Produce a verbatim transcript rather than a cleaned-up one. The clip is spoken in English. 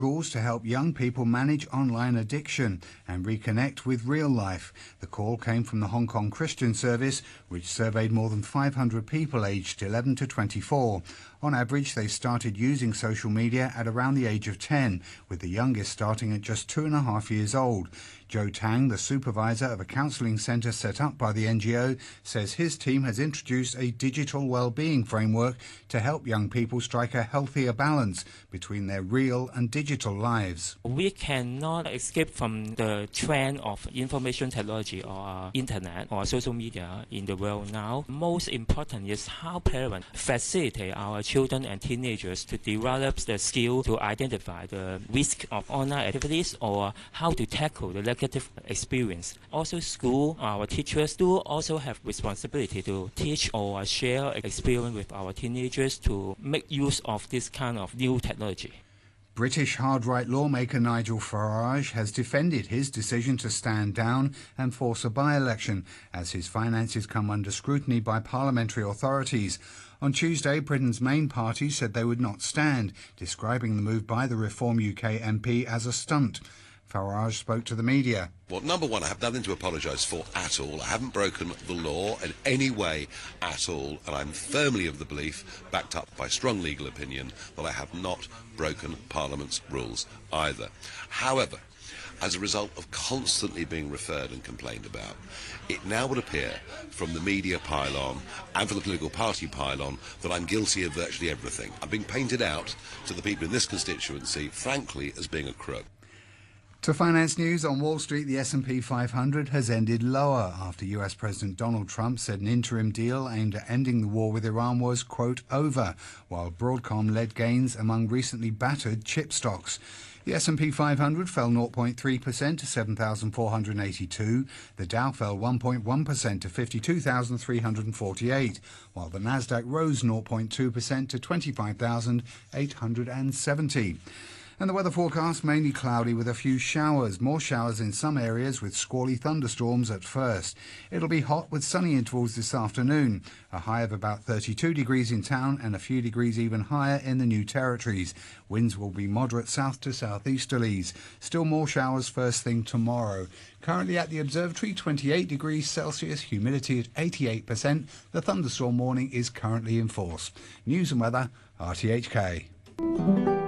Schools to help young people manage online addiction and reconnect with real life. The call came from the Hong Kong Christian Service, which surveyed more than five hundred people aged eleven to twenty-four. On average, they started using social media at around the age of ten, with the youngest starting at just two and a half years old. Joe Tang, the supervisor of a counselling centre set up by the N G O, says his team has introduced a digital well-being framework to help young people strike a healthier balance between their real and digital lives. We cannot escape from the trend of information technology or internet or social media in the world now. Most important is how parents facilitate our children and teenagers to develop the skill to identify the risk of online activities or how to tackle the negative experience. Also, school, our teachers do also have responsibility to teach or share experience with our teenagers to make use of this kind of new technology. British hard-right lawmaker Nigel Farage has defended his decision to stand down and force a by-election as his finances come under scrutiny by parliamentary authorities. On Tuesday, Britain's main party said they would not stand, describing the move by the Reform U K M P as a stunt. Farage spoke to the media. Well, number one, I have nothing to apologise for at all. I haven't broken the law in any way at all, and I'm firmly of the belief, backed up by strong legal opinion, that I have not broken Parliament's rules either. However, as a result of constantly being referred and complained about, it now would appear from the media pylon and from the political party pylon that I'm guilty of virtually everything. I'm being painted out to the people in this constituency, frankly, as being a crook. To finance news, on Wall Street, the S and P five hundred has ended lower after U S President Donald Trump said an interim deal aimed at ending the war with Iran was, quote, over, while Broadcom led gains among recently battered chip stocks. The S and P five hundred fell zero point three percent to seven thousand four hundred eighty-two. The Dow fell one point one percent to fifty-two thousand three hundred forty-eight, while the Nasdaq rose zero point two percent to twenty-five thousand eight hundred seventy. And the weather forecast, mainly cloudy with a few showers. More showers in some areas with squally thunderstorms at first. It'll be hot with sunny intervals this afternoon. A high of about thirty-two degrees in town and a few degrees even higher in the New Territories. Winds will be moderate south to southeasterlies. Still more showers first thing tomorrow. Currently at the observatory, twenty-eight degrees Celsius, humidity at eighty-eight percent. The thunderstorm warning is currently in force. News and weather, R T H K.